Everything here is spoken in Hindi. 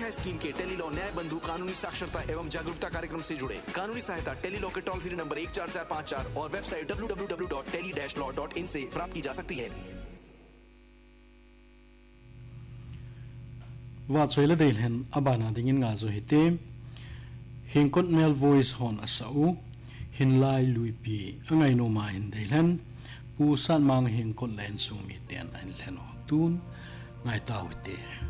दिशा स्कीम के टेलीलॉ न्याय बंधु कानूनी साक्षरता एवं जागरूकता कार्यक्रम से जुड़े। कानूनी सहायता टेलीलॉ के टोल फ्री नंबर 14454 और वेबसाइट www.tele-law.in से प्राप्त की जा सकती है। वाचोइला देलहन अबाना दिंगिन गाजो हिते हिंकोट मेल वॉइस होन असाउ हिनलाई लुइपी अंगाई नो मा इन देलहन पुसान मांग हिंकोट लेन सुमी तेन अन लेनो तुन ngai tau te